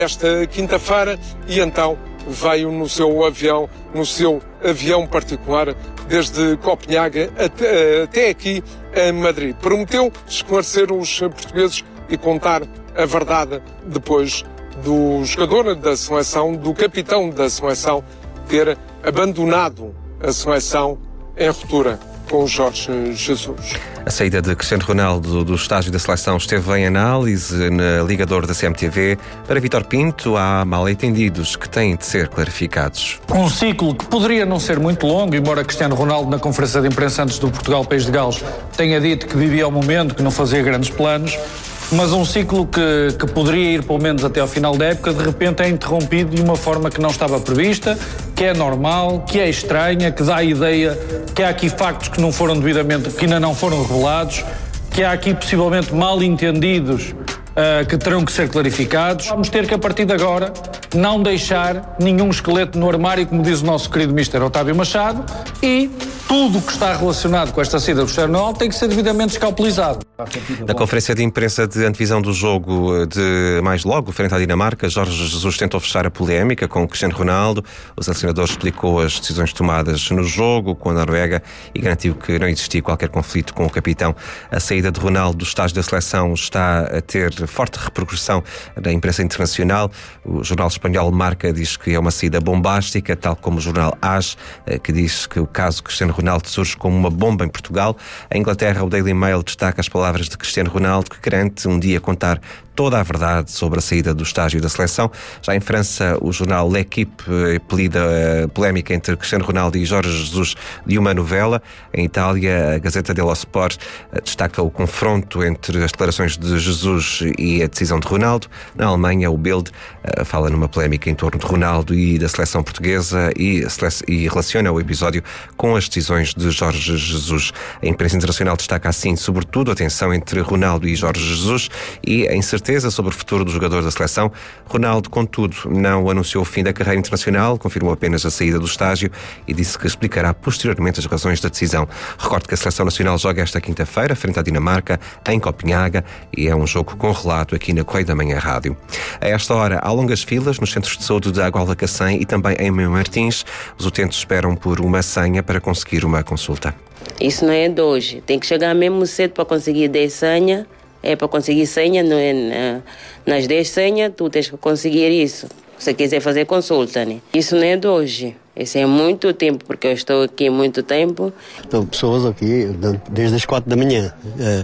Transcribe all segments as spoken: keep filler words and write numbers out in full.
esta quinta-feira e então veio no seu avião, no seu avião particular, desde Copenhaga até, até aqui em Madrid. Prometeu esclarecer os portugueses e contar a verdade depois do jogador da seleção, do capitão da seleção, ter abandonado a seleção em ruptura com Jorge Jesus. A saída de Cristiano Ronaldo do estágio da seleção esteve em análise na Ligador da C M T V. Para Vítor Pinto, há mal-entendidos que têm de ser clarificados. Um ciclo que poderia não ser muito longo, embora Cristiano Ronaldo, na conferência de imprensa antes do Portugal-País de Gales, tenha dito que vivia o momento, que não fazia grandes planos, mas um ciclo que, que poderia ir pelo menos até ao final da época, de repente é interrompido de uma forma que não estava prevista, que é normal, que é estranha, que dá a ideia que há aqui factos que não foram devidamente, que ainda não foram revelados, que há aqui possivelmente mal-entendidos uh, que terão que ser clarificados. Vamos ter que, a partir de agora, não deixar nenhum esqueleto no armário, como diz o nosso querido mister Otávio Machado, e tudo o que está relacionado com esta saída do Cristiano Ronaldo tem que ser devidamente escalpelizado. Na conferência de imprensa de antevisão do jogo de mais logo, frente à Dinamarca, Jorge Jesus tentou fechar a polémica com o Cristiano Ronaldo. O selecionador explicou as decisões tomadas no jogo com a Noruega e garantiu que não existia qualquer conflito com o capitão. A saída de Ronaldo do estágio da seleção está a ter forte repercussão na imprensa internacional. O jornal espanhol Marca diz que é uma saída bombástica, tal como o jornal AS, que diz que o caso Cristiano Ronaldo surge como uma bomba em Portugal. Em Inglaterra, o Daily Mail destaca as palavras de Cristiano Ronaldo, que garante um dia contar toda a verdade sobre a saída do estágio da seleção. Já em França, o jornal L'Équipe apelida a polémica entre Cristiano Ronaldo e Jorge Jesus de uma novela. Em Itália, a Gazeta dello Sport destaca o confronto entre as declarações de Jesus e a decisão de Ronaldo. Na Alemanha, o Bild fala numa polémica em torno de Ronaldo e da seleção portuguesa e, e relaciona o episódio com as decisões de Jorge Jesus. A imprensa internacional destaca assim, sobretudo, a tensão entre Ronaldo e Jorge Jesus e a incerteza sobre o futuro do jogador da seleção. Ronaldo, contudo, não anunciou o fim da carreira internacional, confirmou apenas a saída do estágio e disse que explicará posteriormente as razões da decisão. Recordo que a seleção nacional joga esta quinta-feira, frente à Dinamarca, em Copenhaga, e é um jogo com relato aqui na Correio da Manhã Rádio. A esta hora, há longas filas nos centros de saúde de Agualva Cacém e também em Mãe Martins. Os utentes esperam por uma senha para conseguir uma consulta. Isso não é de hoje. Tem que chegar mesmo cedo para conseguir dez senhas. É para conseguir senha, não é, nas dez senhas, tu tens que conseguir isso. Se quiser fazer consulta, né? Isso não é de hoje. Isso é muito tempo, porque eu estou aqui há muito tempo. Estão pessoas aqui desde as quatro da manhã,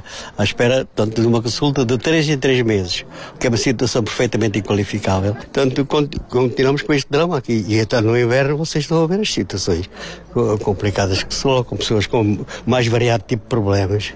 à espera, portanto, de uma consulta de três em três meses, o que é uma situação perfeitamente inqualificável. Portanto, continuamos com este drama aqui. E até no inverno vocês estão a ver as situações complicadas que se colocam, pessoas com mais variado tipo de problemas.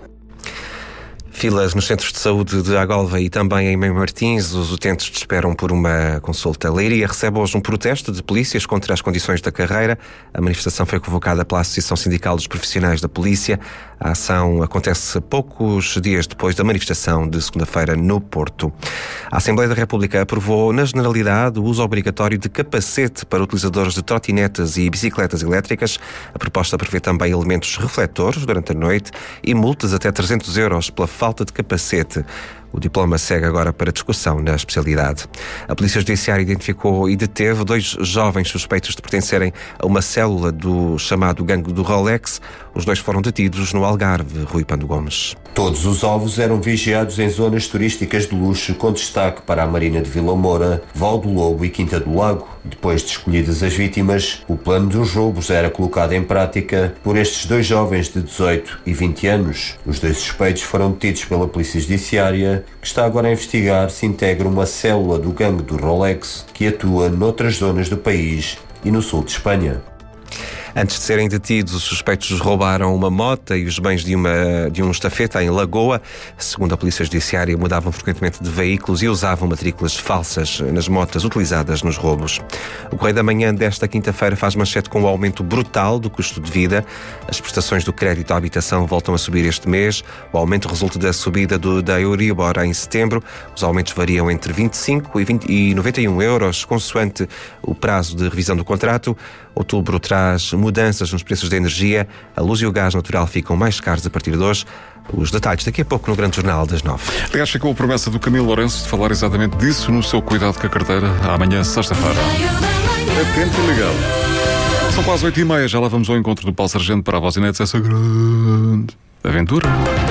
Filas nos centros de saúde de Agualva e também em Mãe Martins. Os utentes esperam por uma consulta. Leiria recebe hoje um protesto de polícias contra as condições da carreira. A manifestação foi convocada pela Associação Sindical dos Profissionais da Polícia. A ação acontece poucos dias depois da manifestação de segunda-feira no Porto. A Assembleia da República aprovou, na generalidade, o uso obrigatório de capacete para utilizadores de trotinetas e bicicletas elétricas. A proposta prevê também elementos refletores durante a noite e multas até trezentos euros pela falta de capacete. O diploma segue agora para discussão na especialidade. A Polícia Judiciária identificou e deteve dois jovens suspeitos de pertencerem a uma célula do chamado Gangue do Rolex. Os dois foram detidos no Algarve. Rui Pando Gomes. Todos os alvos eram vigiados em zonas turísticas de luxo, com destaque para a Marina de Vila Moura, Val do Lobo e Quinta do Lago. Depois de escolhidas as vítimas, o plano dos roubos era colocado em prática por estes dois jovens de dezoito e vinte anos. Os dois suspeitos foram detidos pela Polícia Judiciária, que está agora a investigar se integra uma célula do Gangue do Rolex que atua noutras zonas do país e no sul de Espanha. Antes de serem detidos, os suspeitos roubaram uma moto e os bens de, uma, de um estafeta em Lagoa. Segundo a Polícia Judiciária, mudavam frequentemente de veículos e usavam matrículas falsas nas motas utilizadas nos roubos. O Correio da Manhã desta quinta-feira faz manchete com o aumento brutal do custo de vida. As prestações do crédito à habitação voltam a subir este mês. O aumento resulta da subida do, da Euribor em setembro. Os aumentos variam entre vinte e cinco e, vinte e noventa e um euros, consoante o prazo de revisão do contrato. Outubro traz mudanças nos preços da energia. A luz e o gás natural ficam mais caros a partir de hoje. Os detalhes daqui a pouco no Grande Jornal das nove. Aliás, ficou a promessa do Camilo Lourenço de falar exatamente disso no seu Cuidado com a Carteira amanhã, sexta-feira. Atento e ligado. São quase oito e meia, já lá vamos ao encontro do Paulo Sargento para a Voz e Net, essa grande aventura.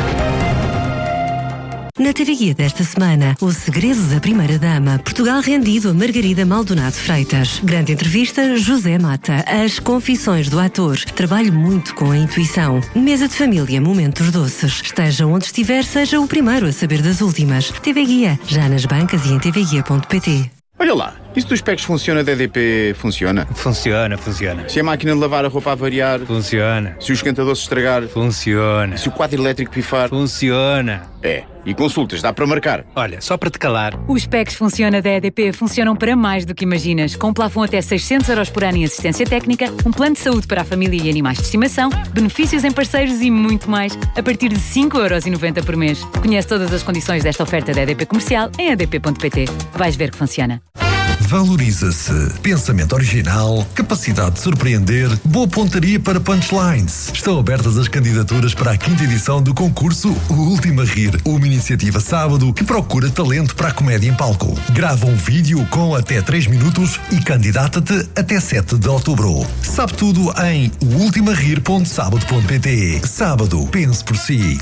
Na T V Guia desta semana, o segredo da primeira-dama. Portugal rendido a Margarida Maldonado Freitas. Grande entrevista, José Mata. As confissões do ator. Trabalho muito com a intuição. Mesa de família, momentos doces. Esteja onde estiver, seja o primeiro a saber das últimas. T V Guia, já nas bancas e em t v guia ponto p t. Olha lá, isso dos packs funciona da E D P funciona? Funciona, funciona. Se a máquina de lavar a roupa a variar? Funciona. Se o esquentador se estragar? Funciona. Se o quadro elétrico pifar? Funciona. É, e consultas, dá para marcar? Olha, só para te calar. Os packs funciona da E D P funcionam para mais do que imaginas. Com plafond até seiscentos euros por ano em assistência técnica, um plano de saúde para a família e animais de estimação, benefícios em parceiros e muito mais, a partir de cinco euros e noventa por mês. Conhece todas as condições desta oferta da E D P Comercial em e d p ponto p t. Vais ver que funciona. Valoriza-se. Pensamento original, capacidade de surpreender, boa pontaria para punchlines. Estão abertas as candidaturas para a quinta edição do concurso O Último a Rir, uma iniciativa sábado que procura talento para a comédia em palco. Grava um vídeo com até três minutos e candidata-te até sete de outubro. Sabe tudo em o ultima rir ponto sábado ponto p t. Sábado, pense por si.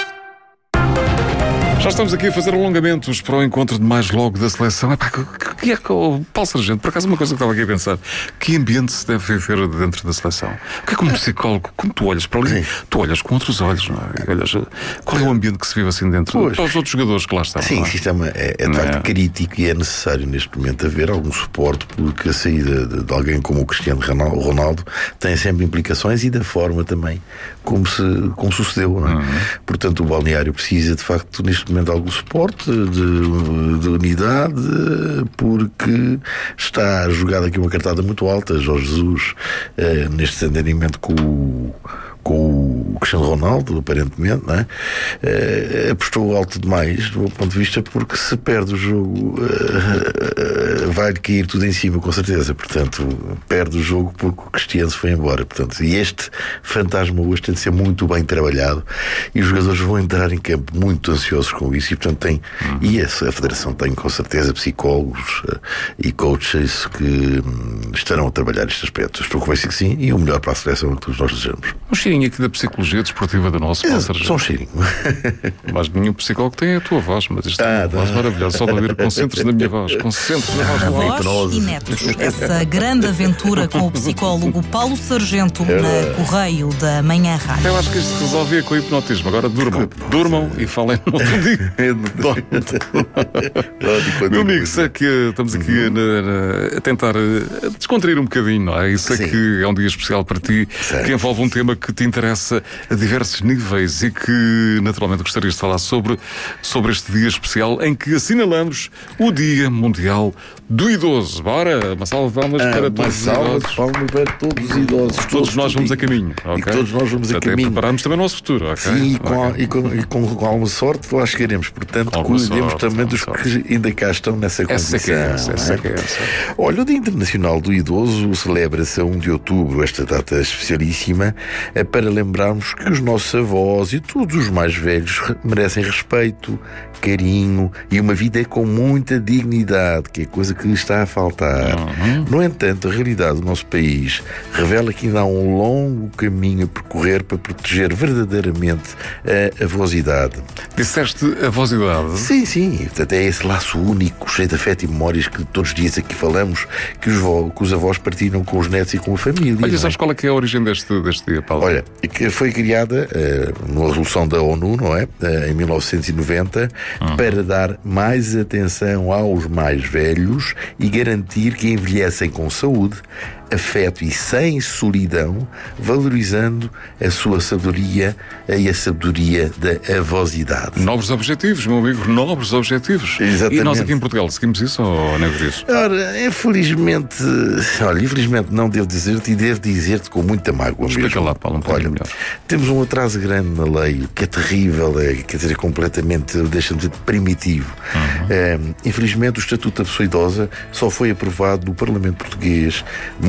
Já estamos aqui a fazer alongamentos para o encontro de mais logo da seleção. Epá, que é que o Paulo Sargento, por acaso uma coisa que estava aqui a pensar, que ambiente se deve viver dentro da seleção? O que é que um psicólogo, quando tu olhas para ali, sim, tu olhas com outros olhos, não é? Olhas, qual é o ambiente que se vive assim dentro? Pois, para os outros jogadores que lá estão. Sim, o sistema é, é de facto crítico e é necessário neste momento haver algum suporte, porque a saída de, de alguém como o Cristiano Ronaldo tem sempre implicações e da forma também como, se, como sucedeu, não é? Uhum. Portanto, o balneário precisa de facto neste momento de algum suporte, de, de unidade, porque está jogada aqui uma cartada muito alta. Jorge Jesus, eh, neste entendimento com o com o Cristiano Ronaldo, aparentemente, não é? Uh, apostou alto demais, do meu ponto de vista, porque se perde o jogo, uh, uh, vai-lhe cair tudo em cima, com certeza. Portanto, perde o jogo porque o Cristiano se foi embora. Portanto, e este fantasma hoje tem de ser muito bem trabalhado e os jogadores vão entrar em campo muito ansiosos com isso e, portanto, tem, uhum. e a, a Federação tem, com certeza, psicólogos uh, e coaches que um, estarão a trabalhar este aspecto. Estou convencido que sim, e o melhor para a seleção é que todos nós desejamos. Um cheirinho aqui da psicologia desportiva do nosso é, só um cheirinho. Mas nenhum psicólogo tem a tua voz, mas isto ah, é uma voz maravilhosa. Só de ouvir, concentres na minha voz, concentres na voz. Voz e Netos. Essa grande aventura com o psicólogo Paulo Sargento na Correio da Manhã Rádio. Eu acho que isto resolvia com o hipnotismo. Agora durmam, durmam e falem no outro dia. Meu amigo, sei que estamos aqui a, a, a tentar a descontrair um bocadinho, não é? E sei Sim. que é um dia especial para ti, certo. Que envolve um tema que te interessa a diversos níveis e que naturalmente gostarias de falar sobre, sobre este dia especial em que assinalamos o Dia Mundial do Idoso. Bora, uma salva de palmas ah, para todos os idosos. Uma salva de palmas para todos os idosos. Todos, todos nós vamos a caminho. Okay? E todos nós vamos a Até caminho. prepararmos também o nosso futuro. Okay? Sim, e com, okay. e, com, e com, com alguma sorte lá chegaremos. Portanto, cuidemos também dos sorte. que ainda cá estão nessa condição. Essa que é essa, essa é? Que é essa. Olha, o Dia Internacional do Idoso celebra-se a um de outubro, esta data especialíssima, para lembrarmos que os nossos avós e todos os mais velhos merecem respeito, carinho e uma vida com muita dignidade, que é coisa que está a faltar. Uhum. No entanto, a realidade do nosso país revela que ainda há um longo caminho a percorrer para proteger verdadeiramente a avosidade. Disseste avosidade? Sim, sim. Portanto, é esse laço único, cheio de afeto e memórias que todos os dias aqui falamos, que os, vo, que os avós partilham com os netos e com a família. Olha, sabes qual é que é a origem deste, deste dia, Paulo? Olha, que foi criada uh, numa resolução da ONU, não é? Uh, em mil novecentos e noventa, uhum. para dar mais atenção aos mais velhos e garantir que envelhecem com saúde, afeto e sem solidão, valorizando a sua sabedoria e a sabedoria da avosidade. Nobres objetivos, meu amigo, nobres objetivos. Exatamente. E nós aqui em Portugal seguimos isso ou não é isso? Ora, infelizmente, olha, infelizmente não devo dizer-te e devo dizer-te com muita mágoa. Explica mesmo. lá, Paulo, um pouco olha, melhor. Temos um atraso grande na lei, que é terrível, é, quer dizer, é completamente, deixa-me dizer, primitivo. Uhum. É, infelizmente, o Estatuto da Pessoa Idosa só foi aprovado no Parlamento Português muito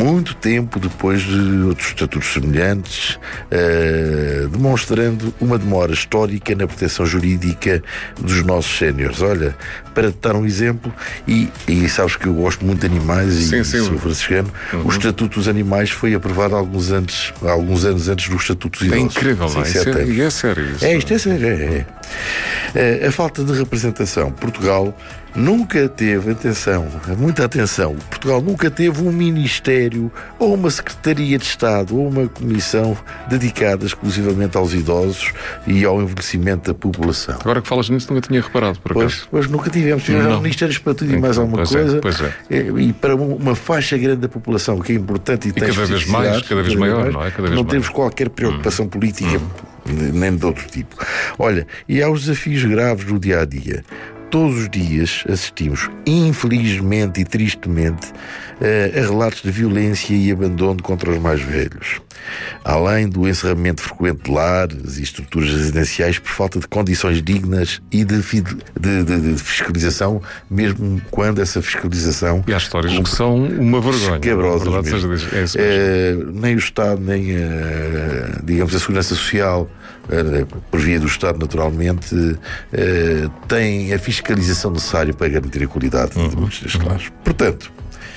muito tempo depois de outros estatutos semelhantes, uh, demonstrando uma demora histórica na proteção jurídica dos nossos séniores. Olha, para te dar um exemplo, e, e sabes que eu gosto muito de animais, sim, e sim. sou franciscano, uhum. o Estatuto dos Animais foi aprovado alguns, antes, alguns anos antes do Estatuto dos Idosos. É incrível, não é? Isso é, e é sério isso. É, isto é sério, é, é. A falta de representação. Portugal nunca teve, atenção, muita atenção, Portugal nunca teve um ministério ou uma secretaria de Estado ou uma comissão dedicada exclusivamente aos idosos e ao envelhecimento da população. Agora que falas nisso, nunca tinha reparado, por acaso. Pois, pois nunca tivemos. Tivemos ministérios para tudo e mais alguma pois coisa. É, pois é. E para uma faixa grande da população, que é importante e, e tem cada vez mais, cada vez maior, mais, não é? Cada vez não mais. temos qualquer preocupação hum. política, hum. nem de outro tipo. Olha, e há os desafios graves do dia-a-dia. Todos os dias assistimos, infelizmente e tristemente, a relatos de violência e abandono contra os mais velhos. Além do encerramento frequente de lares e estruturas residenciais por falta de condições dignas e de, de, de, de fiscalização, mesmo quando essa fiscalização... E há histórias como, que são uma vergonha. Escabrosas mesmo. Seja, é isso mesmo. Uh, nem o Estado, nem a, digamos, a Segurança Social, uh, por via do Estado, naturalmente, uh, tem a fiscalização necessária para garantir a qualidade uhum. de muitos destes lares. Portanto,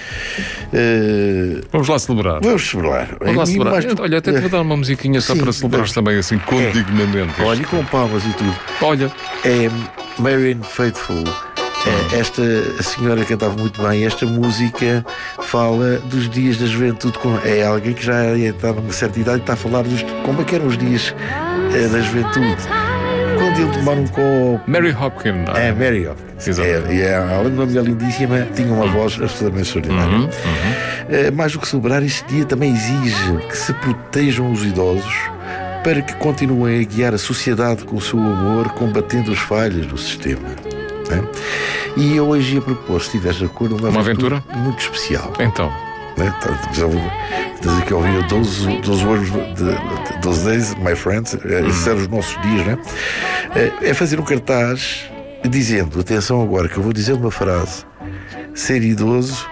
Uh, vamos lá celebrar. Vamos celebrar. Vamos lá celebrar. Mais... Olha, até te vou dar uma musiquinha só Sim, para celebrar também assim, condignamente. É. Olha, e com palmas e tudo. Olha. É Marianne Faithfull. É, esta a senhora cantava muito bem. Esta música fala dos dias da juventude. Com, é alguém que já está numa certa idade e está a falar dos, como é que eram os dias é, da juventude. Quando ele tomar um copo. Mary Hopkins. É, Mary Hopkins. É, e é, além de uma mulher lindíssima, tinha uma voz absolutamente extraordinária. Uhum, uhum. É, mais do que celebrar, este dia também exige que se protejam os idosos para que continuem a guiar a sociedade com o seu amor, combatendo as falhas do sistema. É? E eu hoje ia propor, se estiveres de acordo, uma, uma aventura, aventura muito especial. Então. Né? Estás aqui a ouvir doze words, doze days, my friends, uhum. esses eram os nossos dias, né? É fazer um cartaz dizendo, atenção agora, que eu vou dizer uma frase: ser idoso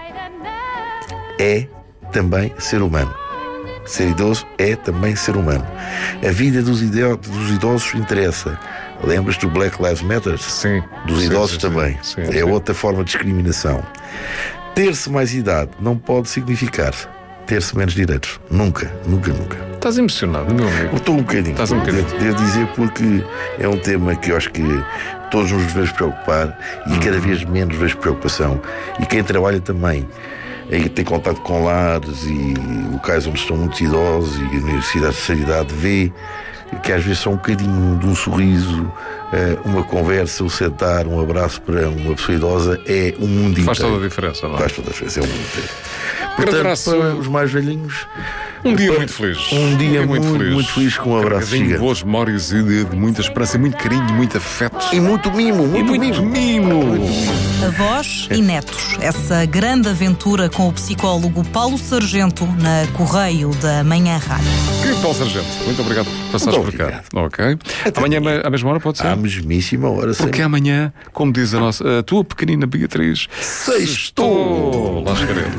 é também ser humano. Ser idoso é também ser humano. A vida dos, ide- dos idosos interessa. Lembras-te do Black Lives Matter? Sim. Dos sim, idosos sim, também. Sim, é sim. outra forma de discriminação. Ter-se mais idade não pode significar ter-se menos direitos. Nunca, nunca, nunca. Estás emocionado, meu amigo? Estou um bocadinho. Estás um bocadinho. Devo, devo dizer, porque é um tema que eu acho que todos nos devemos preocupar e cada vez menos vejo preocupação. E quem trabalha também, e tem contato com lares e locais onde estão muitos idosos e universidades de sanidade, vê que às vezes só um bocadinho de um sorriso, uma conversa, um sentar, um abraço para uma pessoa idosa é um mundo inteiro. Faz toda a diferença, não é? Faz toda a diferença, é um mundo inteiro. Portanto, abraço, para os mais velhinhos, um dia muito feliz. Um dia, um dia muito, muito feliz. Muito feliz, com um abraço gigante. Boas memórias e de, de muita esperança, muito carinho, muito afeto. E muito mimo, muito, e muito mimo. mimo. Avós e netos. Essa grande aventura com o psicólogo Paulo Sargento na Correio da Manhã Rádio. Querido Paulo Sargento, muito obrigado por passares por cá. Ok. Até amanhã, amanhã à mesma hora, pode ser? À mesmíssima hora, sim. Porque amanhã, como diz a, nossa, a tua pequenina Beatriz, sextou. Lá chegaremos.